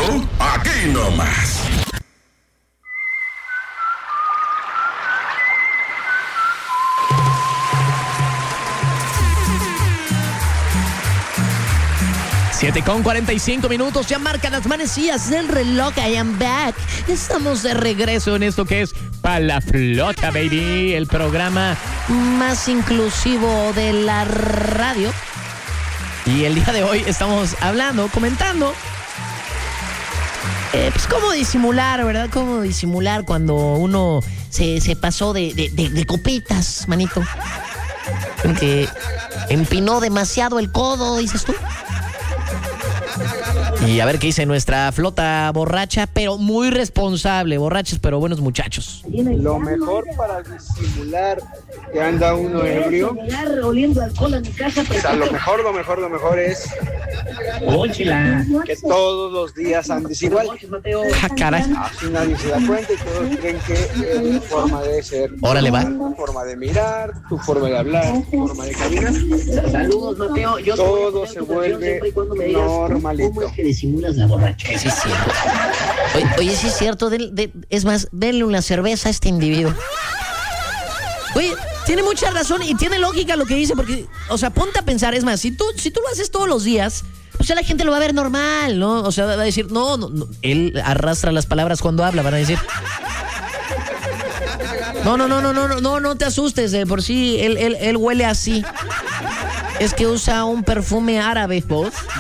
aquí nomás. Siete con 45 minutos, ya marcan las manecillas del reloj. I am back. Estamos de regreso en esto que es Pa' la Flota, baby. El programa más inclusivo de la radio. Y el día de hoy estamos hablando, comentando, pues cómo disimular, ¿verdad? Cómo disimular cuando uno se pasó de copitas, manito. Que empinó demasiado el codo, dices tú. Y a ver qué dice nuestra flota borracha, pero muy responsable. Borrachos, pero buenos muchachos. Lo mejor para disimular que anda uno ebrio, o sea, lo mejor es que todos los días andes igual. Ah, caray. Así nadie se da cuenta y todos creen que es tu forma de ser. Órale, va. Tu forma de mirar, tu forma de hablar, tu forma de caminar. Saludos, Mateo. Todo se vuelve normalito. Disimulas la borrachera. Sí, es cierto. Oye, sí es cierto. Es más, denle una cerveza a este individuo. Oye, tiene mucha razón y tiene lógica lo que dice, porque, o sea, ponte a pensar, es más, si tú lo haces todos los días, pues ya la gente lo va a ver normal, ¿no? O sea, va a decir, no, él arrastra las palabras cuando habla, van a decir. No te asustes, de por sí, él huele así. Es que usa un perfume árabe, ¿vos?